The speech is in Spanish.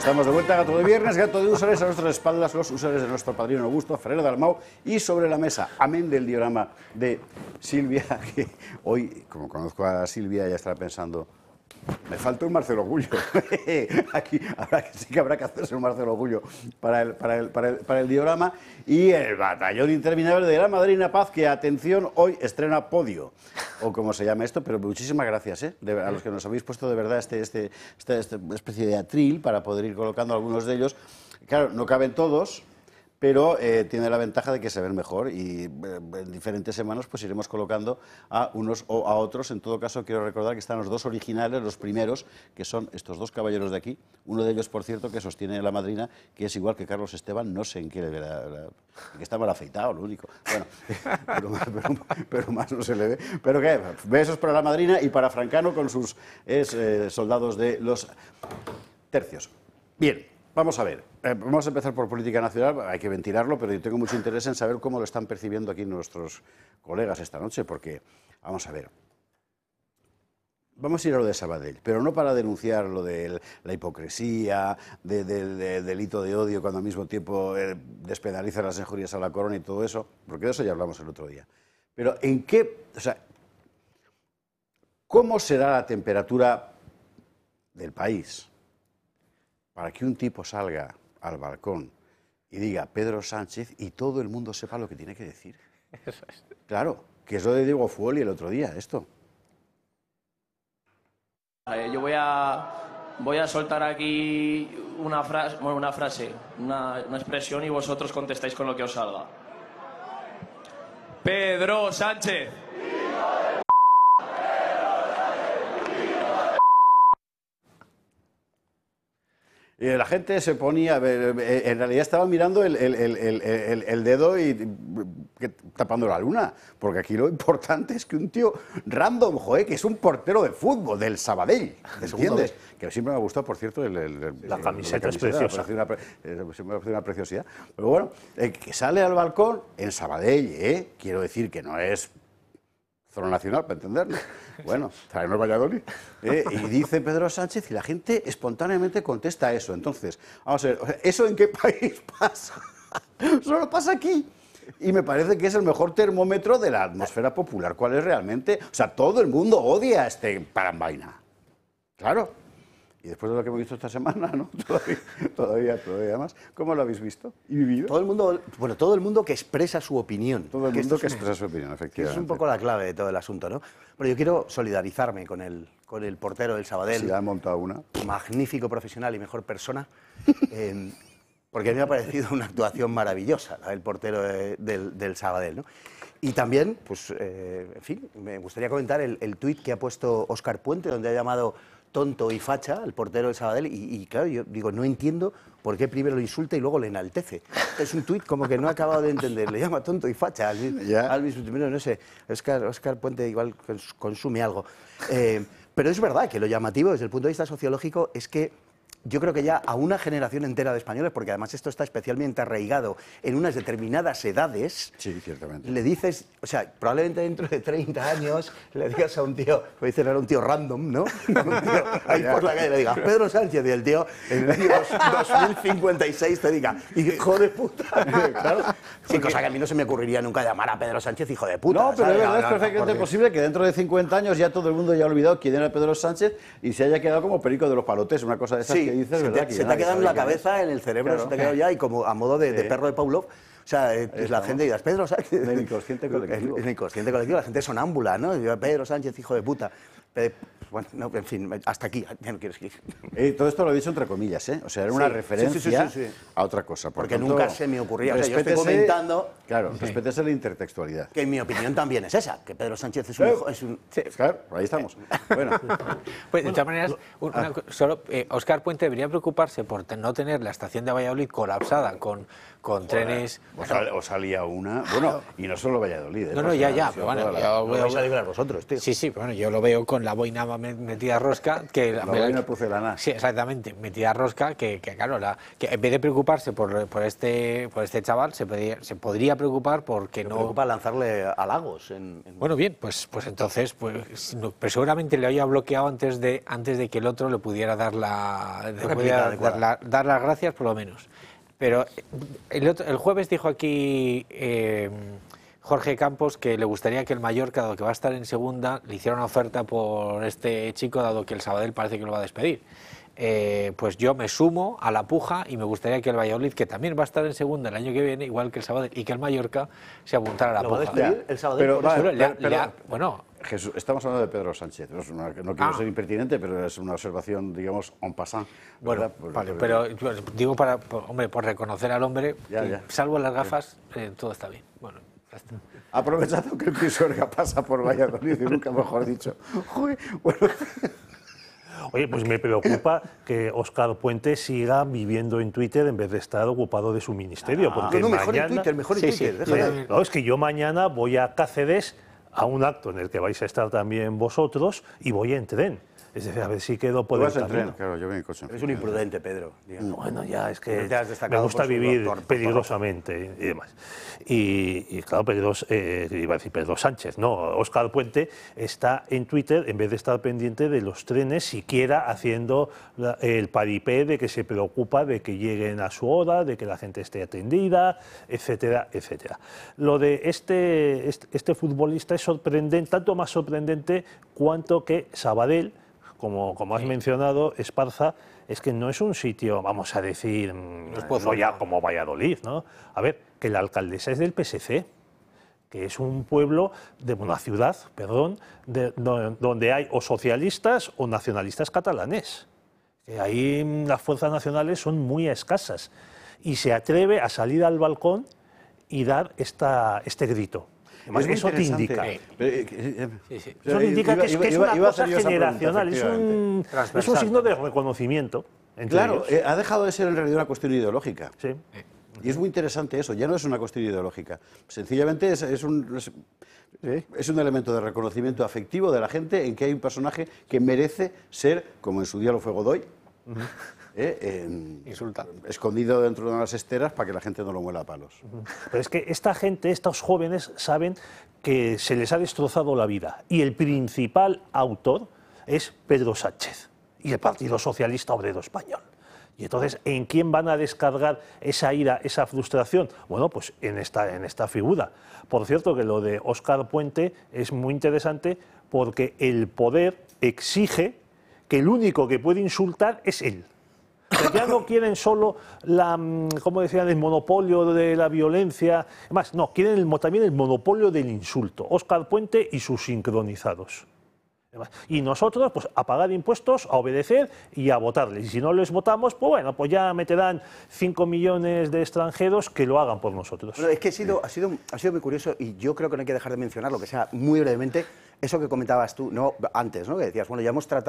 Estamos de vuelta, Gato de Viernes, Gato de Usares, a nuestras espaldas los usares de nuestro padrino Augusto, Ferrer Dalmau, y sobre la mesa, amén del diorama de Silvia, que hoy, como conozco a Silvia, ya estará pensando, me falta un Marcelo Gullo. Aquí sí que habrá que hacerse un Marcelo Gullo para el diorama. Y el batallón interminable de la madrina Paz, que, atención, hoy estrena podio, o como se llama esto, pero muchísimas gracias a los que nos habéis puesto de verdad esta especie de atril para poder ir colocando algunos de ellos. Claro, no caben todos, pero tiene la ventaja de que se ven mejor y en diferentes semanas pues iremos colocando a unos o a otros. En todo caso, quiero recordar que están los dos originales, los primeros, que son estos dos caballeros de aquí. Uno de ellos, por cierto, que sostiene la madrina, que es igual que Carlos Esteban, no sé en qué le verá, que está mal afeitado, lo único. Bueno, pero más no se le ve. Pero qué, besos para la madrina y para Francano con sus soldados de los tercios. Bien. Vamos a ver, vamos a empezar por política nacional, hay que ventilarlo, pero yo tengo mucho interés en saber cómo lo están percibiendo aquí nuestros colegas esta noche, porque, vamos a ver, vamos a ir a lo de Sabadell, pero no para denunciar lo de la hipocresía, del delito de odio, cuando al mismo tiempo despenaliza las injurias a la corona y todo eso, porque de eso ya hablamos el otro día. Pero ¿en qué, o sea, cómo será la temperatura del país para que un tipo salga al balcón y diga Pedro Sánchez y todo el mundo sepa lo que tiene que decir? Eso es. Claro, que es lo de Diego Fuoli el otro día, esto. Yo voy a soltar aquí una frase, una expresión, y vosotros contestáis con lo que os salga. Pedro Sánchez. Y la gente se ponía, a ver, en realidad estaba mirando el dedo y tapando la luna, porque aquí lo importante es que un tío random, que es un portero de fútbol, del Sabadell, ¿entiendes? Que siempre me ha gustado, por cierto, la camiseta es preciosa. Siempre me parece una preciosidad. Pero bueno, que sale al balcón en Sabadell, quiero decir que no es zona nacional, para entenderlo. Bueno, traemos Valladolid. Y dice Pedro Sánchez y la gente espontáneamente contesta eso. Entonces, vamos a ver, ¿eso en qué país pasa? Solo pasa aquí. Y me parece que es el mejor termómetro de la atmósfera popular. ¿Cuál es realmente? O sea, todo el mundo odia a este parambaina. Claro. Y después de lo que hemos visto esta semana, ¿no? Todavía más. ¿Cómo lo habéis visto y vivido? Todo el mundo que expresa su opinión. Todo el mundo que expresa su opinión, efectivamente. Es un poco la clave de todo el asunto, ¿no? Pero yo quiero solidarizarme con el portero del Sabadell. Sí, ha montado una. Magnífico profesional y mejor persona. Porque a mí me ha parecido una actuación maravillosa, la del portero del Sabadell, ¿no? Y también, pues, en fin, me gustaría comentar el tuit que ha puesto Óscar Puente, donde ha llamado tonto y facha al portero del Sabadell, y claro, yo digo, no entiendo por qué primero lo insulta y luego le enaltece. Es un tuit como que no he acabado de entender, le llama tonto y facha al mismo tiempo, no sé, Óscar Puente igual consume algo. Pero es verdad que lo llamativo desde el punto de vista sociológico es que yo creo que ya a una generación entera de españoles, porque además esto está especialmente arraigado en unas determinadas edades, sí, ciertamente, le dices, o sea, probablemente dentro de 30 años le digas a un tío, puede ser era un tío random, ¿no? Un tío ahí por la calle le digas, Pedro Sánchez, y el tío en el año 2056 te diga, hijo de puta. Claro. Sí, cosa que a mí no se me ocurriría nunca llamar a Pedro Sánchez hijo de puta. No, pero es verdad, es perfectamente posible que dentro de 50 años ya todo el mundo haya olvidado quién era Pedro Sánchez y se haya quedado como Perico de los Palotes, una cosa de esas que dices, ¿verdad? Se te ha quedado en la cabeza, en el cerebro, claro. Se te ha quedado ya, y como a modo de perro de Pavlov, o sea, la gente dirá, Pedro Sánchez. En el inconsciente colectivo. En el inconsciente colectivo, la gente sonámbula, ¿no? Pedro Sánchez, hijo de puta. Bueno, no, en fin, hasta aquí, ya no quiero seguir. Todo esto lo he dicho entre comillas, ¿eh? O sea, era una referencia a otra cosa. Porque nunca se me ocurría. O sea, yo estoy comentando. Claro, respétese la intertextualidad. Que en mi opinión también es esa, que Pedro Sánchez es un. Sí, claro, ahí estamos. Bueno. Pues de todas maneras, solo Óscar Puente debería preocuparse por no tener la estación de Valladolid colapsada con trenes. O salía una. Bueno, y no solo Valladolid. No, ya, pero bueno. Lo vais a librar vosotros, tío. Sí, pero bueno, yo lo veo con la boina metida rosca, que La boina de porcelana. Sí, exactamente, metida rosca, que claro, que en vez de preocuparse por este chaval, se podría preocupar porque Me no... preocupa lanzarle halagos. Bueno, bien, pues entonces, pues seguramente le había bloqueado antes de que el otro le pudiera dar dar las gracias, por lo menos. Pero el jueves dijo aquí Jorge Campos que le gustaría que el Mallorca, dado que va a estar en segunda, le hiciera una oferta por este chico, dado que el Sabadell parece que lo va a despedir. Pues yo me sumo a la puja y me gustaría que el Valladolid, que también va a estar en segunda el año que viene, igual que el Sabadell y que el Mallorca, se apuntara a la ¿Lo puja. va a despedir el Sabadell? Pero, por eso? vale, Bueno, Jesús, estamos hablando de Pedro Sánchez. No quiero ser impertinente, pero es una observación, digamos, en passant. bueno, vale, pero digo por reconocer al hombre, Ya. salvo las gafas, todo está bien. Bueno, ya está. Aprovechando que el Pisuerga pasa por Valladolid, y nunca mejor dicho. Joder, bueno, Oye, pues me preocupa que Óscar Puente siga viviendo en Twitter en vez de estar ocupado de su ministerio. Porque mejor en mañana... Twitter, mejor en Sí, Twitter. sí, déjale. yo también. No, es que yo mañana voy a Cáceres a un acto en el que vais a estar también vosotros y voy en tren. Es decir, a ver si quedo por tú el vas en tren, camino. claro, yo voy en coche. Eres un imprudente, Pedro. digamos. Bueno, ya es que Te has me destacado gusta por su vivir doctor, peligrosamente y demás. Y claro, iba a decir Pedro Sánchez, no, Óscar Puente está en Twitter en vez de estar pendiente de los trenes, siquiera haciendo el paripé de que se preocupa de que lleguen a su hora, de que la gente esté atendida, etcétera, etcétera. Lo de este futbolista es sorprendente, tanto más sorprendente cuanto que Sabadell, como has mencionado, Esparza, es que no es un sitio, vamos a decir, no ya como Valladolid, ¿no? A ver, que la alcaldesa es del PSC, que es un pueblo, de una ciudad, perdón, donde hay o socialistas o nacionalistas catalanes. Que ahí las fuerzas nacionales son muy escasas. Y se atreve a salir al balcón y dar este grito. Además, Es muy eso te interesante. indica. Sí, sí. Eso indica que es una iba a cosa hacer yo esa pregunta, generacional, es un Transversal. signo de reconocimiento entre Claro, ellos. ha dejado de ser en realidad una cuestión ideológica. Sí. Y es muy interesante eso, ya no es una cuestión ideológica. Sencillamente es un elemento de reconocimiento afectivo de la gente en que hay un personaje que merece ser, como en su día lo fue Godoy, Insulta. escondido dentro de unas esteras para que la gente no lo muela a palos. Pero es que esta gente, estos jóvenes, saben que se les ha destrozado la vida. Y el principal autor es Pedro Sánchez y el Partido Socialista Obrero Español. Y entonces, ¿en quién van a descargar esa ira, esa frustración? Bueno, pues en esta figura. Por cierto, que lo de Óscar Puente es muy interesante porque el poder exige que el único que puede insultar es él. Que ya no quieren solo como decían, el monopolio de la violencia, además, no, quieren también el monopolio del insulto. Óscar Puente y sus sincronizados. Y nosotros, pues, a pagar impuestos, a obedecer y a votarles. Y si no les votamos, pues bueno, pues ya meterán 5 millones de extranjeros que lo hagan por nosotros. Bueno, es que ha sido muy curioso y yo creo que no hay que dejar de mencionar, lo que sea muy brevemente, eso que comentabas tú antes, ¿no? Que decías, bueno, ya hemos tratado